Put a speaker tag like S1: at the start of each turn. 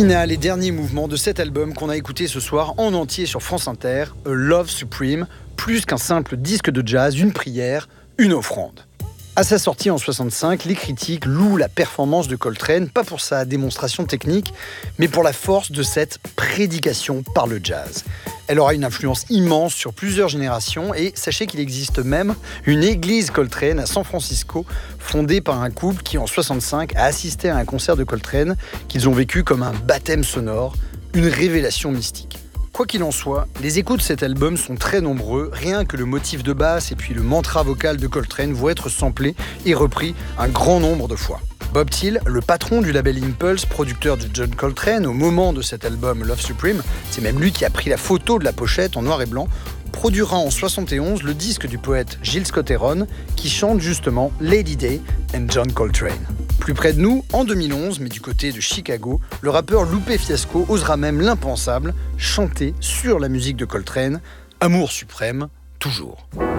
S1: Final et dernier mouvement de cet album qu'on a écouté ce soir en entier sur France Inter, A Love Supreme, plus qu'un simple disque de jazz, une prière, une offrande. À sa sortie en 65, les critiques louent la performance de Coltrane, pas pour sa démonstration technique, mais pour la force de cette prédication par le jazz. Elle aura une influence immense sur plusieurs générations et sachez qu'il existe même une église Coltrane à San Francisco, fondée par un couple qui en 65 a assisté à un concert de Coltrane qu'ils ont vécu comme un baptême sonore, une révélation mystique. Quoi qu'il en soit, les échos de cet album sont très nombreux, rien que le motif de basse et puis le mantra vocal de Coltrane vont être samplés et repris un grand nombre de fois. Bob Thiel, le patron du label Impulse, producteur de John Coltrane au moment de cet album Love Supreme, c'est même lui qui a pris la photo de la pochette en noir et blanc, produira en 71 le disque du poète Gil Scott-Heron qui chante justement Lady Day and John Coltrane. Plus près de nous, en 2011, mais du côté de Chicago, le rappeur Lupe Fiasco osera même l'impensable, chanter sur la musique de Coltrane, Amour suprême, toujours.